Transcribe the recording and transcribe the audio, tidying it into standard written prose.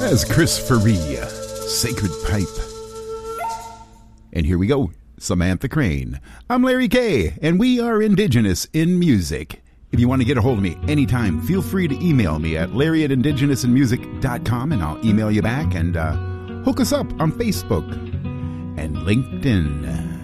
As Chris Faree, Sacred Pipe. And here we go, Samantha Crane. I'm Larry Kay, and we are Indigenous in Music. If you want to get a hold of me anytime, feel free to email me at larry@indigenousinmusic.com, and I'll email you back, and hook us up on Facebook and LinkedIn.